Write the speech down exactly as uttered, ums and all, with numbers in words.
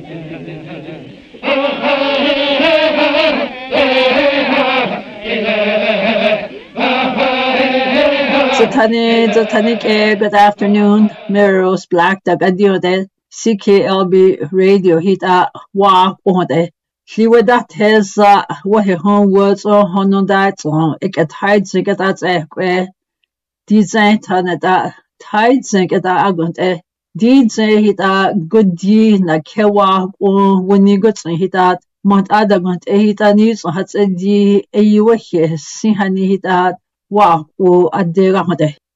Zatani, Zatani, good afternoon. Melrose Black, the Gadio, C K L B radio hit a wa on the. She would that has uh, what her home words or honor that song. It get hides and get that a design ton at that tides and get that agont a deed say hit a good deed like kewa or when you got hit that Mount Adamant a hit a news or has a d a you here see honey hit that. Wow, oh, I dare